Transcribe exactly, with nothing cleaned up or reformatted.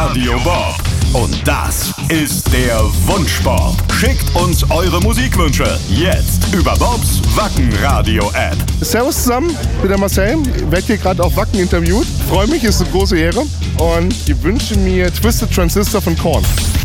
Radio Bob. Und das ist der Wunschbob. Schickt uns eure Musikwünsche jetzt über Bobs Wacken-Radio-App. Servus zusammen, ich bin der Marcel, werde hier gerade auf Wacken interviewt. Freue mich, ist eine große Ehre und ich wünsche mir Twisted Transistor von Korn.